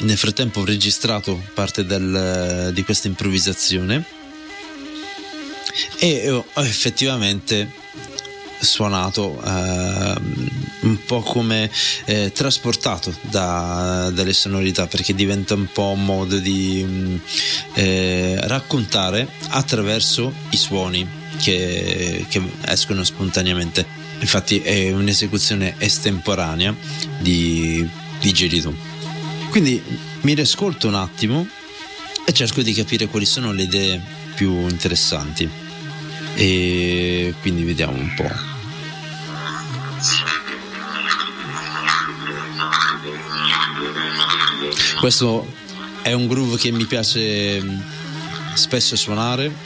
nel frattempo ho registrato parte di questa improvvisazione e ho effettivamente suonato un po' come trasportato dalle sonorità, perché diventa un po' un modo di raccontare attraverso i suoni che escono spontaneamente. Infatti è un'esecuzione estemporanea di Geritù. Quindi mi riascolto un attimo e cerco di capire quali sono le idee più interessanti, e quindi vediamo un po'. Questo è un groove che mi piace spesso suonare,